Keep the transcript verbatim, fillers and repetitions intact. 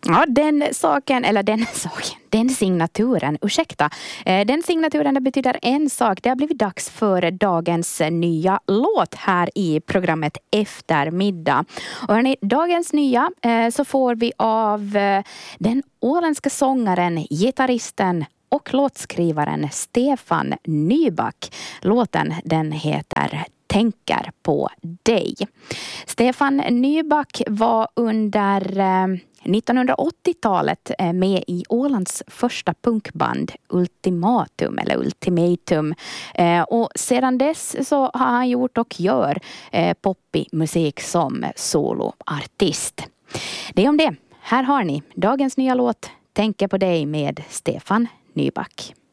Ja, den saken, eller den saken, den signaturen, ursäkta. Den signaturen, det betyder en sak. Det har blivit dags för dagens nya låt här i programmet Eftermiddag. Och hörni, dagens nya så får vi av den åländska sångaren, gitarristen och låtskrivaren Stefan Nyback. Låten, den heter Tänker på dig. Stefan Nyback var under nittonhundraåttiotalet med i Ålands första punkband Ultimatum eller Ultimatum. Och sedan dess så har han gjort och gör poppig musik som soloartist. Det är om det. Här har ni dagens nya låt Tänker på dig med Stefan Nyback.